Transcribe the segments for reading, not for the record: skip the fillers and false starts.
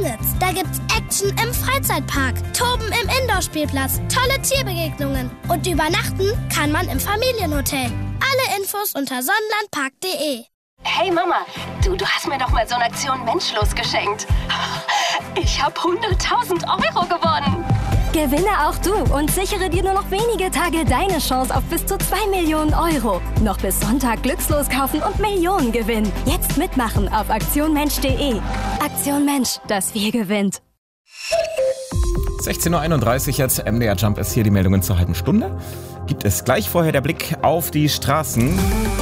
Chemnitz. Da gibt's Action im Freizeitpark, Toben im Indoor-Spielplatz, tolle Tierbegegnungen und übernachten kann man im Familienhotel. Alle Infos unter sonnenlandpark.de. Hey Mama, du hast mir doch mal so eine Aktion Menschlos geschenkt. Ich habe 100.000 Euro gewonnen. Gewinne auch du und sichere dir nur noch wenige Tage deine Chance auf bis zu 2 Millionen Euro. Noch bis Sonntag glückslos kaufen und Millionen gewinnen. Jetzt mitmachen auf aktionmensch.de. Aktion Mensch, das Wir gewinnt. 16.31 Uhr jetzt, MDR Jump ist hier, die Meldungen zur halben Stunde. Gibt es gleich vorher der Blick auf die Straßen.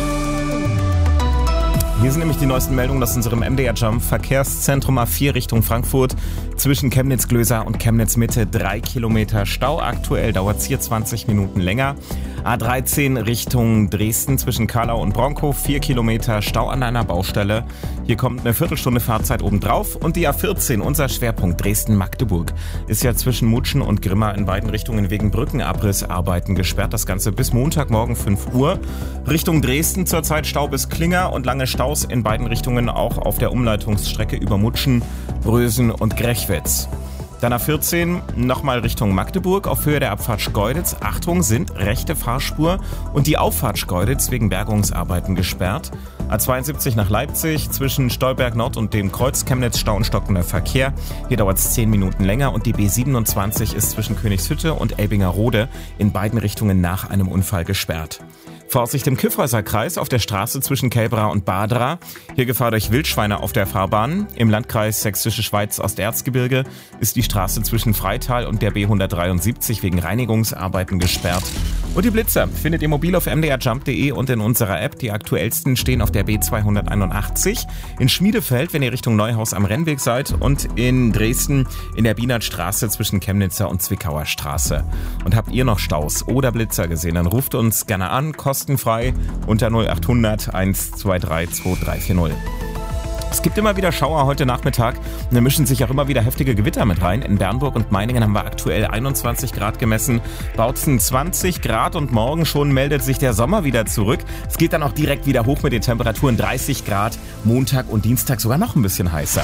Hier sind nämlich die neuesten Meldungen aus unserem MDR Jump. Verkehrszentrum A4 Richtung Frankfurt. Zwischen Chemnitz-Glöser und Chemnitz-Mitte 3 Kilometer Stau. Aktuell dauert es hier 20 Minuten länger. A13 Richtung Dresden zwischen Karlau und Bronkow. 4 Kilometer Stau an einer Baustelle. Hier kommt eine Viertelstunde Fahrzeit obendrauf. Und die A14, unser Schwerpunkt Dresden-Magdeburg, ist ja zwischen Mutschen und Grimma in beiden Richtungen wegen Brückenabrissarbeiten gesperrt. Das Ganze bis Montagmorgen 5 Uhr. Richtung Dresden zurzeit Stau bis Klinger und lange Staus in beiden Richtungen auch auf der Umleitungsstrecke über Mutschen, Brösen und Grechwitz. Dann A14 nochmal Richtung Magdeburg auf Höhe der Abfahrt Schkeuditz. Achtung, sind rechte Fahrspur und die Auffahrt Schkeuditz wegen Bergungsarbeiten gesperrt. A72 nach Leipzig zwischen Stolberg Nord und dem Kreuz Chemnitz Stau und stockender Verkehr. Hier dauert es 10 Minuten länger und die B27 ist zwischen Königshütte und Elbingerode in beiden Richtungen nach einem Unfall gesperrt. Vorsicht im Kyffhäuserkreis auf der Straße zwischen Kelbra und Badra. Hier Gefahr durch Wildschweine auf der Fahrbahn. Im Landkreis Sächsische Schweiz Osterzgebirge ist die Straße zwischen Freital und der B173 wegen Reinigungsarbeiten gesperrt. Und die Blitzer findet ihr mobil auf mdrjump.de und in unserer App. Die aktuellsten stehen auf der B281 in Schmiedefeld, wenn ihr Richtung Neuhaus am Rennweg seid, und in Dresden in der Bienertstraße zwischen Chemnitzer und Zwickauer Straße. Und habt ihr noch Staus oder Blitzer gesehen, dann ruft uns gerne an, kostenfrei unter 0800 123 2340. Es gibt immer wieder Schauer heute Nachmittag und da mischen sich auch immer wieder heftige Gewitter mit rein. In Bernburg und Meiningen haben wir aktuell 21 Grad gemessen, Bautzen 20 Grad und morgen schon meldet sich der Sommer wieder zurück. Es geht dann auch direkt wieder hoch mit den Temperaturen, 30 Grad, Montag und Dienstag sogar noch ein bisschen heißer.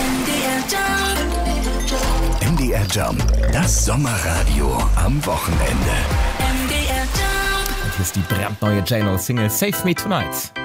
MDR Jump, das Sommerradio am Wochenende. Und hier ist die brandneue J-Lo-Single Save Me Tonight.